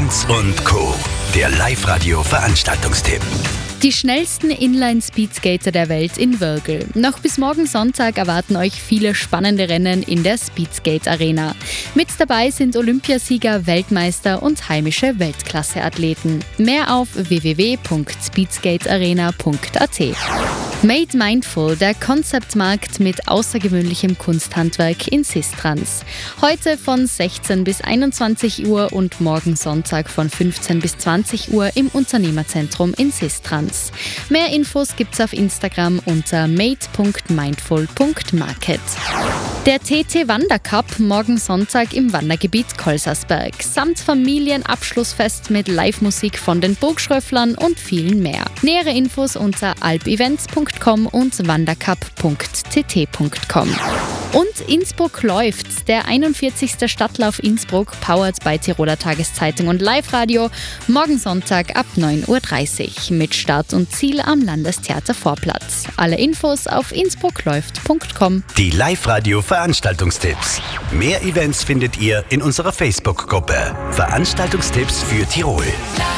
Lanz und Co. Der Live-Radio-Veranstaltungstipp. Die schnellsten Inline-Speedskater der Welt in Wörgl. Noch bis morgen Sonntag erwarten euch viele spannende Rennen in der Speedskate Arena. Mit dabei sind Olympiasieger, Weltmeister und heimische Weltklasse-Athleten. Mehr auf www.speedskatearena.at. Made Mindful, der Konzeptmarkt mit außergewöhnlichem Kunsthandwerk in Sistrans. Heute von 16 bis 21 Uhr und morgen Sonntag von 15 bis 20 Uhr im Unternehmerzentrum in Sistrans. Mehr Infos gibt's auf Instagram unter made.mindful.market. Der TT Wandercup morgen Sonntag im Wandergebiet Kolsersberg samt Familienabschlussfest mit Live-Musik von den Burgschröfflern und vielen mehr. Nähere Infos unter alpevents.com und wandercup.tt.com. Und Innsbruck läuft, der 41. Stadtlauf Innsbruck, powered by Tiroler Tageszeitung und Live-Radio, morgen Sonntag ab 9.30 Uhr mit Start und Ziel am Landestheater Vorplatz. Alle Infos auf innsbruckläuft.com. Die Live-Radio-Veranstaltungstipps. Mehr Events findet ihr in unserer Facebook-Gruppe. Veranstaltungstipps für Tirol.